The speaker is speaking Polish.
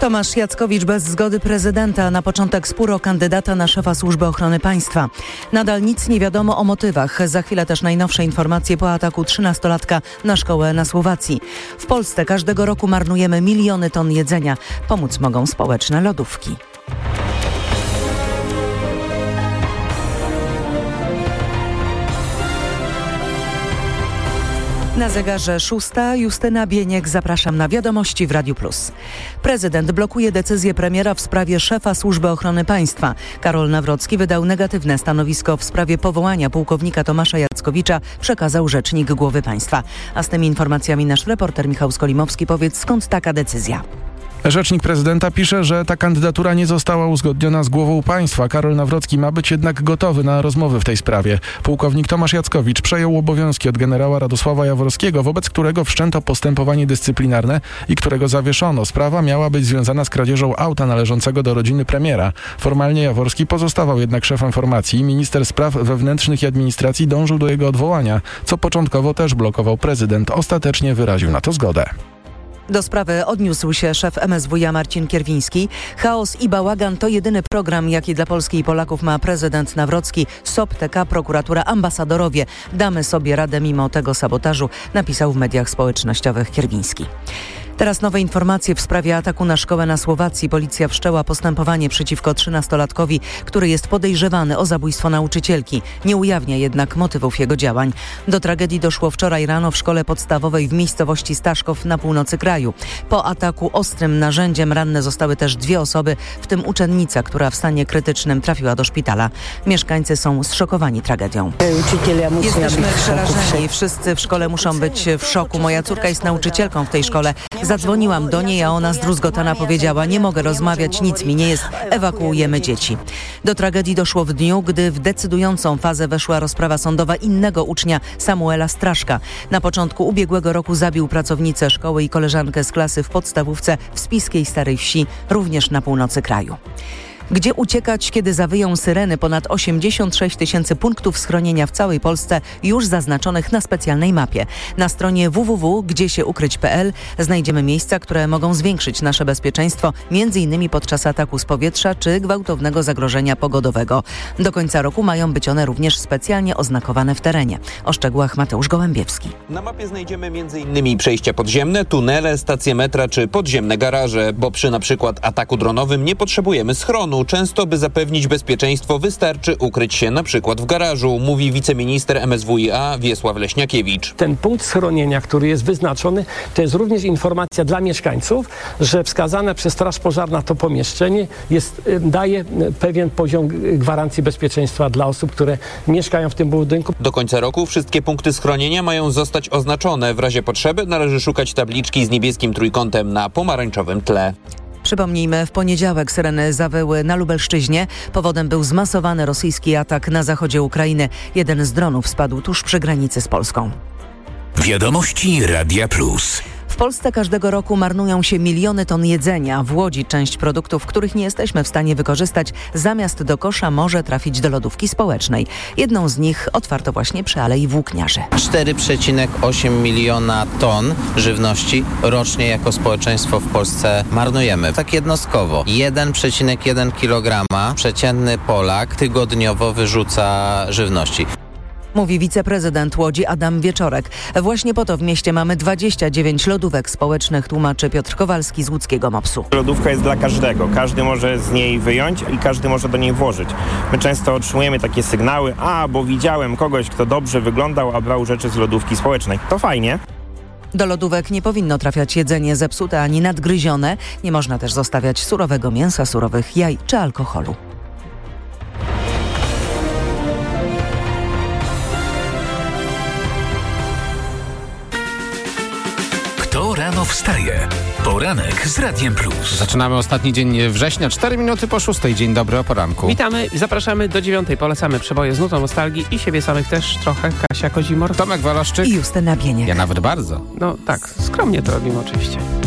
Tomasz Jackowicz bez zgody prezydenta. Na początek spór o kandydata na szefa Służby Ochrony Państwa. Nadal nic nie wiadomo o motywach. Za chwilę też najnowsze informacje po ataku 13-latka na szkołę na Słowacji. W Polsce każdego roku marnujemy miliony ton jedzenia. Pomóc mogą społeczne lodówki. Na zegarze 6. Justyna Bieniek. Zapraszam na wiadomości w Radiu Plus. Prezydent blokuje decyzję premiera w sprawie szefa Służby Ochrony Państwa. Karol Nawrocki wydał negatywne stanowisko w sprawie powołania pułkownika Tomasza Jackowicza, przekazał rzecznik głowy państwa. A z tymi informacjami nasz reporter Michał Skolimowski. Powiedz, skąd taka decyzja? Rzecznik prezydenta pisze, że ta kandydatura nie została uzgodniona z głową państwa. Karol Nawrocki ma być jednak gotowy na rozmowy w tej sprawie. Pułkownik Tomasz Jackowicz przejął obowiązki od generała Radosława Jaworskiego, wobec którego wszczęto postępowanie dyscyplinarne i którego zawieszono. Sprawa miała być związana z kradzieżą auta należącego do rodziny premiera. Formalnie Jaworski pozostawał jednak szefem formacji. Minister spraw wewnętrznych i administracji dążył do jego odwołania, co początkowo też blokował prezydent. Ostatecznie wyraził na to zgodę. Do sprawy odniósł się szef MSWiA Marcin Kierwiński. Chaos i bałagan to jedyny program, jaki dla Polski i Polaków ma prezydent Nawrocki. SOP, TK, prokuratura, ambasadorowie. Damy sobie radę mimo tego sabotażu, napisał w mediach społecznościowych Kierwiński. Teraz nowe informacje w sprawie ataku na szkołę na Słowacji. Policja wszczęła postępowanie przeciwko 13-latkowi, który jest podejrzewany o zabójstwo nauczycielki. Nie ujawnia jednak motywów jego działań. Do tragedii doszło wczoraj rano w szkole podstawowej w miejscowości Staszków na północy kraju. Po ataku ostrym narzędziem ranne zostały też 2 osoby, w tym uczennica, która w stanie krytycznym trafiła do szpitala. Mieszkańcy są zszokowani tragedią. Jesteśmy przerażeni. Wszyscy w szkole muszą być w szoku. Moja córka jest nauczycielką w tej szkole. Zadzwoniłam do niej, a ona zdruzgotana powiedziała: nie mogę rozmawiać, nic mi nie jest, ewakuujemy dzieci. Do tragedii doszło w dniu, gdy w decydującą fazę weszła rozprawa sądowa innego ucznia, Samuela Straszka. Na początku ubiegłego roku zabił pracownicę szkoły i koleżankę z klasy w podstawówce w Spiskiej Starej Wsi, również na północy kraju. Gdzie uciekać, kiedy zawyją syreny? Ponad 86 000 punktów schronienia w całej Polsce już zaznaczonych na specjalnej mapie. Na stronie www.gdziesieukryć.pl znajdziemy miejsca, które mogą zwiększyć nasze bezpieczeństwo, m.in. podczas ataku z powietrza czy gwałtownego zagrożenia pogodowego. Do końca roku mają być one również specjalnie oznakowane w terenie. O szczegółach Mateusz Gołębiewski. Na mapie znajdziemy m.in. przejścia podziemne, tunele, stacje metra czy podziemne garaże, bo przy np. ataku dronowym nie potrzebujemy schronu. Często, by zapewnić bezpieczeństwo, wystarczy ukryć się na przykład w garażu, mówi wiceminister MSWiA Wiesław Leśniakiewicz. Ten punkt schronienia, który jest wyznaczony, to jest również informacja dla mieszkańców, że wskazane przez Straż Pożarna to pomieszczenie daje pewien poziom gwarancji bezpieczeństwa dla osób, które mieszkają w tym budynku. Do końca roku wszystkie punkty schronienia mają zostać oznaczone. W razie potrzeby należy szukać tabliczki z niebieskim trójkątem na pomarańczowym tle. Przypomnijmy, w poniedziałek syreny zawyły na Lubelszczyźnie. Powodem był zmasowany rosyjski atak na zachodzie Ukrainy. Jeden z dronów spadł tuż przy granicy z Polską. Wiadomości Radia Plus. W Polsce każdego roku marnują się miliony ton jedzenia. W Łodzi część produktów, których nie jesteśmy w stanie wykorzystać, zamiast do kosza może trafić do lodówki społecznej. Jedną z nich otwarto właśnie przy Alei Włókniarzy. 4,8 miliona ton żywności rocznie jako społeczeństwo w Polsce marnujemy. Tak jednostkowo. 1,1 kg przeciętny Polak tygodniowo wyrzuca żywności. Mówi wiceprezydent Łodzi Adam Wieczorek. Właśnie po to w mieście mamy 29 lodówek społecznych, tłumaczy Piotr Kowalski z łódzkiego MOPS-u. Lodówka jest dla każdego. Każdy może z niej wyjąć i każdy może do niej włożyć. My często otrzymujemy takie sygnały: bo widziałem kogoś, kto dobrze wyglądał, a brał rzeczy z lodówki społecznej. To fajnie. Do lodówek nie powinno trafiać jedzenie zepsute ani nadgryzione. Nie można też zostawiać surowego mięsa, surowych jaj czy alkoholu. Kto rano wstaje? Poranek z Radiem Plus. Zaczynamy ostatni dzień września, 4 minuty po 6. Dzień dobry, o poranku. Witamy i zapraszamy do 9. Polecamy przeboje z nutą nostalgii i siebie samych też trochę. Kasia Kozimor, Tomek Waloszczyk i Justyna Bieniek. Ja nawet bardzo. No tak, skromnie to robimy oczywiście.